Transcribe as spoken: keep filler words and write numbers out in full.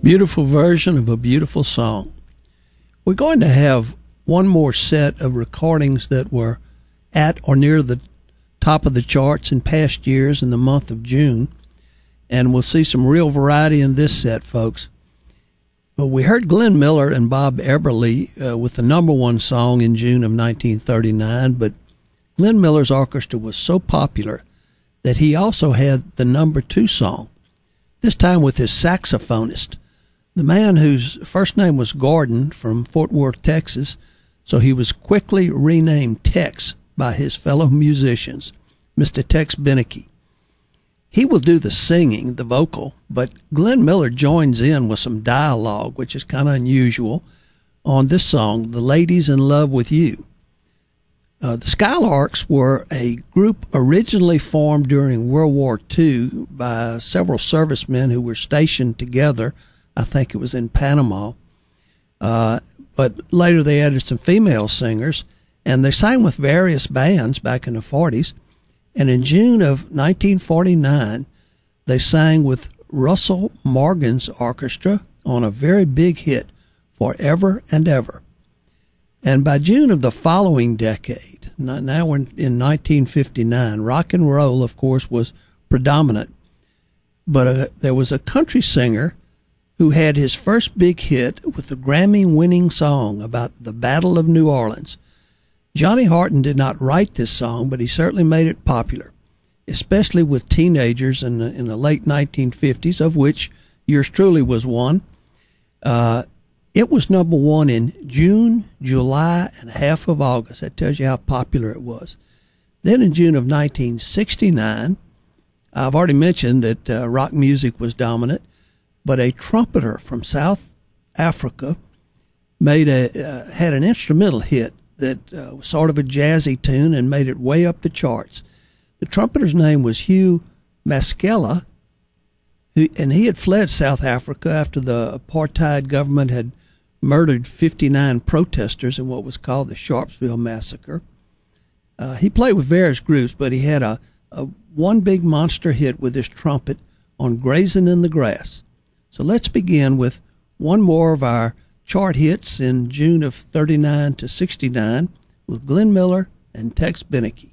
Beautiful version of a beautiful song. We're going to have one more set of recordings that were at or near the top of the charts in past years in the month of June, and we'll see some real variety in this set, folks. Well, we heard Glenn Miller and Bob Eberly uh, with the number one song in June of nineteen thirty-nine, but Glenn Miller's orchestra was so popular that he also had the number two song, this time with his saxophonist, the man whose first name was Gordon from Fort Worth, Texas, so he was quickly renamed Tex by his fellow musicians, Mister Tex Beneke. He will do the singing, the vocal, but Glenn Miller joins in with some dialogue, which is kind of unusual, on this song, The Lady's in Love with You. Uh, the Skylarks were a group originally formed during World War Two by several servicemen who were stationed together. I think it was in Panama. Uh, but later they added some female singers, and they sang with various bands back in the forties. And in June of nineteen forty-nine, they sang with Russell Morgan's orchestra on a very big hit, Forever and Ever. And by June of the following decade, now we're in nineteen fifty-nine, rock and roll, of course, was predominant. But uh, there was a country singer who had his first big hit with the Grammy-winning song about the Battle of New Orleans. Johnny Horton did not write this song, but he certainly made it popular, especially with teenagers in the, in the late nineteen fifties, of which yours truly was one. Uh, it was number one in June, July, and half of August. That tells you how popular it was. Then in June of nineteen sixty-nine, I've already mentioned that uh, rock music was dominant, but a trumpeter from South Africa made a uh, had an instrumental hit that uh, was sort of a jazzy tune and made it way up the charts. The trumpeter's name was Hugh Masekela, who, and he had fled South Africa after the apartheid government had murdered fifty-nine protesters in what was called the Sharpsville Massacre. Uh, he played with various groups, but he had a, a one big monster hit with his trumpet on Grazing in the Grass. So let's begin with one more of our chart hits in June of thirty-nine to sixty-nine with Glenn Miller and Tex Beneke.